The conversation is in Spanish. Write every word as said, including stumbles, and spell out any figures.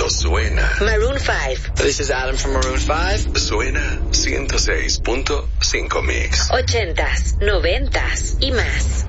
mundo suena. Maroon five. This is Adam from Maroon five. Suena ciento seis punto cinco Mix. Ochentas, noventas y más.